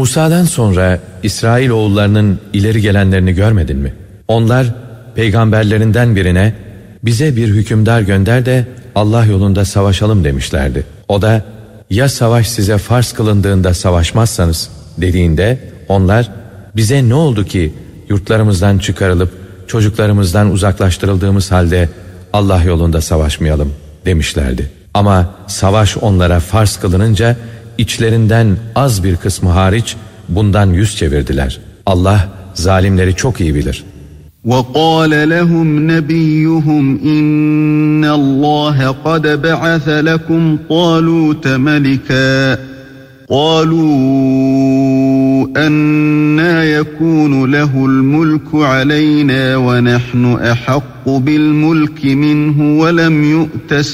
Musa'dan sonra İsrailoğullarının ileri gelenlerini görmedin mi? Onlar peygamberlerinden birine bize bir hükümdar gönder de Allah yolunda savaşalım demişlerdi. O da ya savaş size farz kılındığında savaşmazsanız dediğinde onlar bize ne oldu ki yurtlarımızdan çıkarılıp çocuklarımızdan uzaklaştırıldığımız halde Allah yolunda savaşmayalım demişlerdi. Ama savaş onlara farz kılınınca içlerinden az bir kısmı hariç bundan yüz çevirdiler. Allah zalimleri çok iyi bilir. وَقَالَ لَهُمْ نَبِيُّهُمْ إِنَّ اللّٰهَ قَدْ بَعَثَ لَكُمْ طَالُوتَ مَلِكًا قَالُوا أَنَّى يَكُونُ لَهُ الْمُلْكُ عَلَيْنَا وَنَحْنُ أَحَقُّ بِالْمُلْكِ مِنْهُ وَلَمْ يُؤْتَ